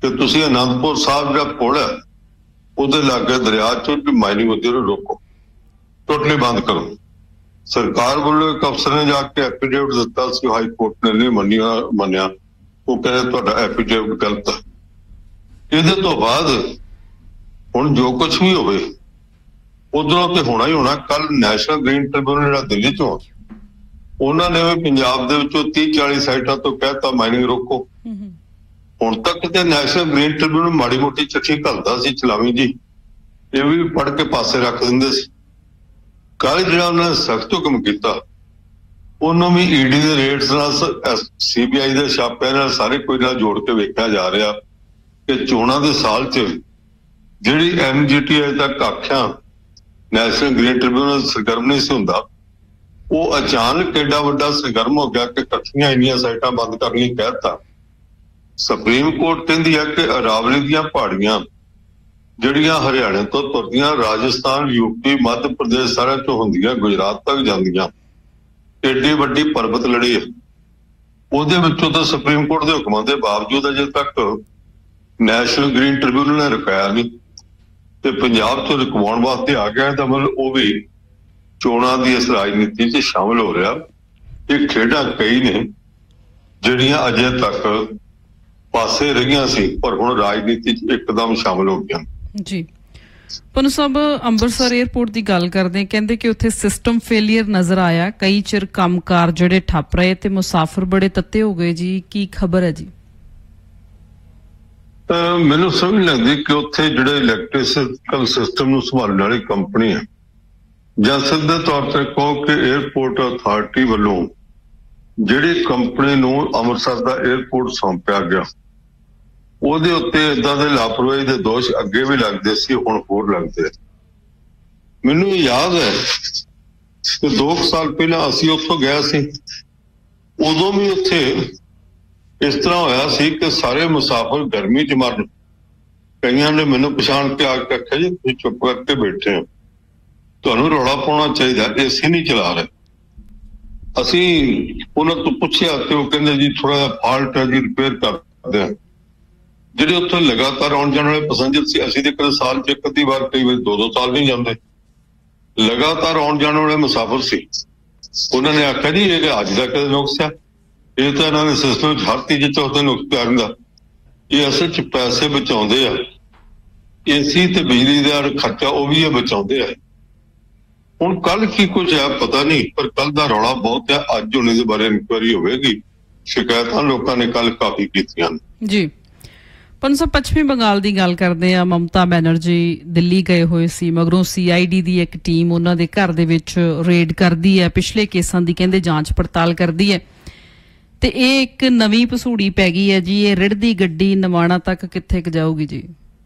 ਕਿ ਤੁਸੀਂ ਅਨੰਦਪੁਰ ਸਾਹਿਬ ਜਿਹੜਾ ਪੁਲ ਹੈ ਉਹਦੇ ਲਾਗੇ ਦਰਿਆ ਚੋਂ ਮਾਈਨਿੰਗ ਹੁੰਦੀ ਉਹਨੂੰ ਰੋਕੋ, ਟੋਟਲੀ ਬੰਦ ਕਰੋ। ਸਰਕਾਰ ਵੱਲੋਂ ਇੱਕ ਅਫਸਰ ਨੇ ਜਾ ਕੇ ਐਫੀਡੇਵਿਟ ਦਿੱਤਾ ਸੀ, ਹਾਈ ਕੋਰਟ ਨੇ ਨਹੀਂ ਮੰਨਿਆ। ਉਹ ਕਹਿੰਦੇ ਤੁਹਾਡਾ ਐਫੀਡੇਵਿਟ ਗਲਤ ਹੈ। ਇਹਦੇ ਤੋਂ ਬਾਅਦ ਹੁਣ ਜੋ ਕੁਛ ਵੀ ਹੋਵੇ ਉਧਰੋਂ ਤੇ ਹੋਣਾ ਹੀ ਹੋਣਾ। ਕੱਲ ਨੈਸ਼ਨਲ ਗ੍ਰੀਨ ਟ੍ਰਿਬਿਊਨਲ ਜਿਹੜਾ ਦਿੱਲੀ ਚੋਂ, ਉਹਨਾਂ ਨੇ ਵੀ ਪੰਜਾਬ ਦੇ ਵਿੱਚੋਂ 30-40 ਸਾਈਟਾਂ ਤੋਂ ਕਹਿਤਾ ਮਾਈਨਿੰਗ ਰੋਕੋ। ਹੁਣ ਤੱਕ ਤੇ ਨੈਸ਼ਨਲ ਗ੍ਰੀਨ ਟ੍ਰਿਬਿਊਨਲ ਮਾੜੀ ਮੋਟੀ ਚਿੱਠੀ ਘੱਲਦਾ ਸੀ, ਚਲਾਵੀ ਜੀ, ਇਹ ਵੀ ਪੜ੍ਹ ਕੇ ਪਾਸੇ ਰੱਖ ਦਿੰਦੇ ਸੀ। ਕੱਲ ਜਿਹੜਾ ਉਹਨਾਂ ਨੇ ਸਖਤ ਹੁਕਮ ਕੀਤਾ, ਉਹਨੂੰ ਵੀ ਈਡੀ ਦੇ ਰੇਟਸ ਨਾਲ, CBI ਦੇ ਛਾਪਿਆਂ ਨਾਲ, ਸਾਰੇ ਕੋਈ ਨਾਲ ਜੋੜ ਕੇ ਵੇਖਿਆ ਜਾ ਰਿਹਾ ਕਿ ਚੋਣਾਂ ਦੇ ਸਾਲ 'ਚ ਜਿਹੜੀ NGT ਅਜੇ ਤੱਕ ਆਖਿਆ ਨੈਸ਼ਨਲ ਗ੍ਰੀਨ ਟ੍ਰਿਬਿਊਨਲ ਸਰਗਰਮ ਨਹੀਂ ਸੀ ਹੁੰਦਾ, ਉਹ ਅਚਾਨਕ ਏਡਾ ਵੱਡਾ ਸਰਗਰਮ ਹੋ ਗਿਆ ਕਿ ਇਕੱਠੀਆਂ ਇੰਨੀਆਂ ਸਾਈਟਾਂ ਬੰਦ ਕਰਨੀਆਂ ਕਹਿਤਾ। ਸੁਪਰੀਮ ਕੋਰਟ ਕਹਿੰਦੀ ਹੈ ਕਿ ਅਰਾਵਲੀ ਦੀਆਂ ਪਹਾੜੀਆਂ ਜਿਹੜੀਆਂ ਹਰਿਆਣੇ ਤੋਂ ਤੁਰਦੀਆਂ ਰਾਜਸਥਾਨ, UP, ਮੱਧ ਪ੍ਰਦੇਸ਼ ਸਾਰਿਆਂ ਚੋਂ ਹੁੰਦੀਆਂ ਗੁਜਰਾਤ ਤੱਕ ਜਾਂਦੀਆਂ, ਏਡੀ ਵੱਡੀ ਪਰਬਤ ਲੜੀ ਹੈ, ਉਹਦੇ ਵਿੱਚੋਂ ਤਾਂ ਸੁਪਰੀਮ ਕੋਰਟ ਦੇ ਹੁਕਮਾਂ ਦੇ ਬਾਵਜੂਦ ਅਜੇ ਤੱਕ ਨੈਸ਼ਨਲ ਗ੍ਰੀਨ ਟ੍ਰਿਬਿਊਨਲ ਨੇ ਰੁਕਾਇਆ ਨਹੀਂ ਤੇ ਪੰਜਾਬ ਤੋਂ ਰੁਕਵਾਉਣ ਵਾਸਤੇ ਆ ਗਿਆ। ਤਾਂ ਮਤਲਬ ਉਹ ਵੀ ਚੋਣਾਂ ਦੀ ਇਸ ਰਾਜਨੀਤੀ 'ਚ ਸ਼ਾਮਲ ਹੋ ਰਿਹਾ। ਇਹ ਖੇਡਾਂ ਕਈ ਨੇ ਜਿਹੜੀਆਂ ਅਜੇ ਤੱਕ ਪਾਸੇ ਰਹੀਆਂ ਸੀ ਪਰ ਹੁਣ ਰਾਜਨੀਤੀ 'ਚ ਇੱਕਦਮ ਸ਼ਾਮਲ ਹੋ ਗਈਆਂ ਜੀ। ਪਨੂ ਸਾਹਿਬ, ਅੰਮ੍ਰਿਤਸਰ ਏਅਰਪੋਰਟ ਦੀ ਗੱਲ ਕਰਦੇ, ਕਹਿੰਦੇ ਕਿ ਉੱਥੇ ਸਿਸਟਮ ਫੇਲੀਅਰ ਨਜ਼ਰ ਆਇਆ, ਕਈ ਚਿਰ ਕੰਮਕਾਰ ਜਿਹੜੇ ਠੱਪ ਰਹੇ ਤੇ ਮੁਸਾਫਰ ਬੜੇ ਤੱਤੇ ਹੋ ਗਏ ਜੀ, ਕੀ ਖਬਰ ਹੈ ਜੀ? ਮੈਨੂੰ ਸਮਝ ਲੱਗਦੀ ਕਿ ਉੱਥੇ ਜਿਹੜੇ ਇਲੈਕਟ੍ਰੀਕਲ ਸਿਸਟਮ ਨੂੰ ਸੰਭਾਲਣ ਵਾਲੀ ਕੰਪਨੀ ਹੈ, ਜਾਂ ਸਿੱਧੇ ਤੌਰ ਤੇ ਕਹੋ ਕਿ ਏਅਰਪੋਰਟ ਅਥਾਰਟੀ ਵੱਲੋਂ ਜਿਹੜੀ ਕੰਪਨੀ ਨੂੰ ਅੰਮ੍ਰਿਤਸਰ ਦਾ ਏਅਰਪੋਰਟ ਸੌਂਪਿਆ ਗਿਆ, ਉਹਦੇ ਉੱਤੇ ਏਦਾਂ ਦੇ ਲਾਪਰਵਾਹੀ ਦੇ ਦੋਸ਼ ਅੱਗੇ ਵੀ ਲੱਗਦੇ ਸੀ, ਹੁਣ ਹੋਰ ਲੱਗਦੇ। ਮੈਨੂੰ ਯਾਦ ਹੈ ਕਿ 2 ਸਾਲ ਪਹਿਲਾਂ ਅਸੀਂ ਉੱਥੋਂ ਗਏ ਸੀ, ਉਦੋਂ ਵੀ ਉੱਥੇ ਇਸ ਤਰ੍ਹਾਂ ਹੋਇਆ ਸੀ ਕਿ ਸਾਰੇ ਮੁਸਾਫਰ ਗਰਮੀ 'ਚ ਮਰਨ। ਕਈਆਂ ਨੇ ਮੈਨੂੰ ਪਛਾਣ ਕੇ ਆ ਕੇ ਆਖਿਆ ਜੀ ਤੁਸੀਂ ਚੁੱਪ ਕਰਕੇ ਬੈਠੇ ਹੋ, ਤੁਹਾਨੂੰ ਰੌਲਾ ਪਾਉਣਾ ਚਾਹੀਦਾ, AC ਨਹੀਂ ਚਲਾ ਰਹੇ। ਅਸੀਂ ਉਹਨਾਂ ਤੋਂ ਪੁੱਛਿਆ ਤੇ ਉਹ ਕਹਿੰਦੇ ਜੀ ਥੋੜਾ ਜਿਹਾ ਫਾਲਟ ਹੈ ਜੀ, ਰਿਪੇਅਰ ਕਰਦੇ ਆ। ਜਿਹੜੇ ਉੱਥੇ ਲਗਾਤਾਰ ਆਉਣ ਜਾਣ ਵਾਲੇ ਪੈਸੇਂਜਰ ਸੀ, ਅਸੀਂ ਤੇ ਕਦੇ ਸਾਲ 'ਚ ਇੱਕ ਅੱਧੀ ਵਾਰ, ਕਈ ਵਾਰ 2-2 ਸਾਲ ਨਹੀਂ ਜਾਂਦੇ, ਲਗਾਤਾਰ ਆਉਣ ਜਾਣ ਵਾਲੇ ਮੁਸਾਫਰ ਸੀ। ਉਹਨਾਂ ਨੇ ਆਖਿਆ ਜੀ ਇਹ ਅੱਜ ਦਾ ਕਦੇ ਨੁਕਸ ਹੈ, ਇਹ ਤਾਂ ਇਹਨਾਂ ਦੇ ਸਿਸਟਮ 'ਚ ਹਰ ਤੀਜੇ ਚੌਥੇ ਨੁਕਸ ਪਿਆ ਹੁੰਦਾ। ਇਹ ਅਸਲ 'ਚ ਪੈਸੇ ਬਚਾਉਂਦੇ ਆ, AC ਤੇ ਬਿਜਲੀ ਦਾ ਖਰਚਾ ਉਹ ਵੀ ਇਹ ਬਚਾਉਂਦੇ ਆ। ਹੁਣ ਕੱਲ ਕੀ ਕੁਝ ਹੈ ਪਤਾ ਨਹੀਂ, ਪਰ ਕੱਲ ਦਾ ਰੌਲਾ ਬਹੁਤ ਹੈ। ਅੱਜ ਹੁਣ ਇਹਦੇ ਬਾਰੇ ਇਨਕੁਆਇਰੀ ਹੋਵੇਗੀ। ਸ਼ਿਕਾਇਤਾਂ ਲੋਕਾਂ ਨੇ ਕੱਲ ਕਾਫੀ ਕੀਤੀਆਂ ਜੀ। ਪਨੂ ਸਾਹਿਬ, ਪੱਛਮੀ ਬੰਗਾਲ ਦੀ ਗੱਲ ਕਰਦੇ ਆ, ਮਮਤਾ ਬੈਨਰਜੀ ਦਿੱਲੀ ਗਏ ਹੋਏ ਸੀ, ਮਗਰੋਂ CID ਦੀ ਇੱਕ ਟੀਮ ਉਹਨਾਂ ਦੇ ਘਰ ਦੇ ਵਿੱਚ ਰੇਡ ਕਰਦੀ ਹੈ, ਪਿਛਲੇ ਕੇਸਾਂ ਦੀ ਕਹਿੰਦੇ ਜਾਂਚ ਪੜਤਾਲ ਕਰਦੀ ਹੈ, ਤੇ ਇਹ ਇੱਕ ਨਵੀਂ ਭਸੂੜੀ ਪੈ ਗਈ ਹੈ ਜੀ। ਇਹ ਰਿੜਦੀ ਗੱਡੀ ਨਵਾਣਾ ਤੱਕ ਕਿੱਥੇ ਕ ਜਾਊਗੀ ਜੀ?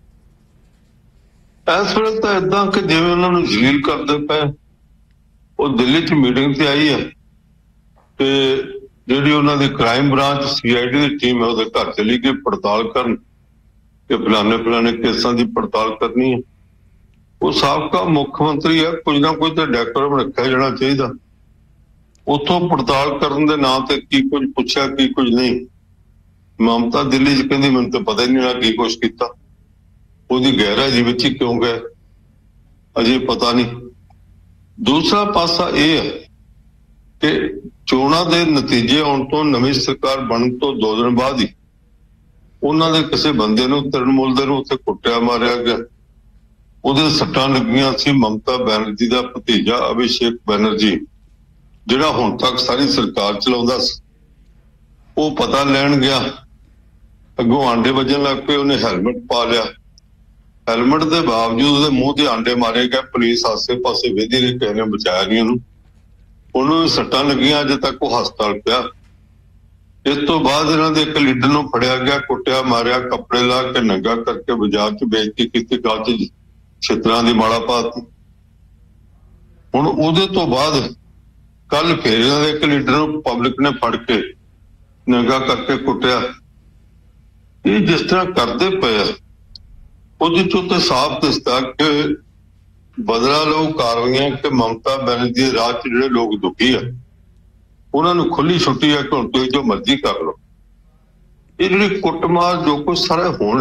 ਇਸ ਵੇਲੇ ਤਾਂ ਏਦਾਂ ਕਿ ਜਿਵੇਂ ਉਹਨਾਂ ਨੂੰ ਜਲੀਲ ਕਰਦੇ ਪਏ। ਉਹ ਦਿੱਲੀ 'ਚ ਮੀਟਿੰਗ ਤੇ ਆਈ ਹੈ ਤੇ ਜਿਹੜੀ ਉਹਨਾਂ ਦੀ ਕ੍ਰਾਈਮ ਬ੍ਰਾਂਚ CID ਦੀ ਟੀਮ ਹੈ ਉਹਦੇ ਘਰ ਚਲੀ ਗਈ ਪੜਤਾਲ ਕਰਨ ਕਿ ਫਲਾਣੇ ਕੇਸਾਂ ਦੀ ਪੜਤਾਲ ਕਰਨੀ ਹੈ। ਉਹ ਸਾਬਕਾ ਮੁੱਖ ਮੰਤਰੀ ਹੈ, ਕੁਝ ਨਾ ਕੁਝ ਤਾਂ ਡੈਕੋਰਮ ਰੱਖਿਆ ਜਾਣਾ ਚਾਹੀਦਾ। ਉੱਥੋਂ ਪੜਤਾਲ ਕਰਨ ਦੇ ਨਾਂ ਤੇ ਕੀ ਕੁਝ ਪੁੱਛਿਆ, ਕੀ ਕੁਝ ਨਹੀਂ। ਮਮਤਾ ਦਿੱਲੀ 'ਚ ਕਹਿੰਦੀ ਮੈਨੂੰ ਤਾਂ ਪਤਾ ਹੀ ਨਹੀਂ ਕੀ ਕੁਛ ਕੀਤਾ। ਉਹਦੀ ਗੈਰਾਜੀ ਵਿੱਚ ਹੀ ਕਿਉਂ ਗਏ ਅਜੇ ਪਤਾ ਨਹੀਂ। ਦੂਸਰਾ ਪਾਸਾ ਇਹ ਹੈ ਕਿ ਚੋਣਾਂ ਦੇ ਨਤੀਜੇ ਆਉਣ ਤੋਂ, ਨਵੀਂ ਸਰਕਾਰ ਬਣਨ ਤੋਂ 2 ਦਿਨ ਬਾਅਦ ਹੀ ਉਹਨਾਂ ਦੇ ਕਿਸੇ ਬੰਦੇ ਨੂੰ, ਤ੍ਰਿਣਮੂਲ ਦੇ ਨੂੰ ਉੱਥੇ ਕੁੱਟਿਆ ਮਾਰਿਆ ਗਿਆ। ਉਹਦੇ ਸੱਟਾਂ ਲੱਗੀਆਂ ਸੀ। ਮਮਤਾ ਬੈਨਰਜੀ ਦਾ ਭਤੀਜਾ ਅਭਿਸ਼ੇਕ ਬੈਨਰਜੀ, ਜਿਹੜਾ ਹੁਣ ਤੱਕ ਸਾਰੀ ਸਰਕਾਰ ਚਲਾਉਂਦਾ ਸੀ, ਉਹ ਪਤਾ ਲੈਣ ਗਿਆ, ਅੱਗੋਂ ਆਂਡੇ ਵੱਜਣ ਲੱਗ ਪਏ। ਉਹਨੇ ਹੈਲਮਟ ਪਾ ਲਿਆ, ਹੈਲਮਟ ਦੇ ਬਾਵਜੂਦ ਉਹਦੇ ਮੂੰਹ ਤੇ ਆਂਡੇ ਮਾਰੇ ਗਏ। ਪੁਲਿਸ ਆਸੇ ਪਾਸੇ ਵੇਖਦੀ ਰਹੀ, ਕਿਸੇ ਨੇ ਬਚਾਇਆ ਨਹੀਂ ਉਹਨੂੰ। ਉਹਨੂੰ ਸੱਟਾਂ ਲੱਗੀਆਂ, ਅਜੇ ਤੱਕ ਉਹ ਹਸਪਤਾਲ ਪਿਆ। ਇਸ ਤੋਂ ਬਾਅਦ ਇਹਨਾਂ ਦੇ ਇੱਕ ਲੀਡਰ ਨੂੰ ਫੜਿਆ ਗਿਆ, ਕੁੱਟਿਆ ਮਾਰਿਆ, ਕੱਪੜੇ ਲਾ ਕੇ ਨੰਗਾ ਕਰਕੇ ਬਾਜ਼ਾਰ 'ਚ ਬੇਇੱਜ਼ਤੀ ਕੀਤੀ, ਗਲ 'ਚ ਛਿੱਤਰਾਂ ਦੀ ਮਾਲਾ ਪਾਤੀ। ਹੁਣ ਉਹਦੇ ਤੋਂ ਬਾਅਦ ਕੱਲ ਫੇਰ ਇਹਨਾਂ ਦੇ ਇੱਕ ਲੀਡਰ ਨੂੰ ਪਬਲਿਕ ਨੇ ਫੜ ਕੇ ਨੰਗਾ ਕਰਕੇ ਕੁੱਟਿਆ। ਇਹ ਜਿਸ ਤਰ੍ਹਾਂ ਕਰਦੇ ਪਏ ਆ, ਉਹਦੇ ਚੋਂ ਤੇ ਸਾਫ਼ ਦਿਸਦਾ ਕਿ ਬਦਲਾ ਲਓ ਕਾਰਵਾਈਆਂ ਕਿ ਮਮਤਾ ਬੈਨਰਜੀ ਦੇ ਰਾਜ 'ਚ ਜਿਹੜੇ ਲੋਕ ਦੁਖੀ ਆ ਉਹਨਾਂ ਨੂੰ ਖੁੱਲੀ ਛੁੱਟੀ ਹੈ ਕਿ ਹੁਣ ਤੁਸੀਂ ਜੋ ਮਰਜ਼ੀ ਕਰ ਲਓ। ਇਹ ਜਿਹੜੀ ਕੁੱਟਮਾਰ ਜੋ ਕੁਛ ਸਾਰਾ ਹੋਣ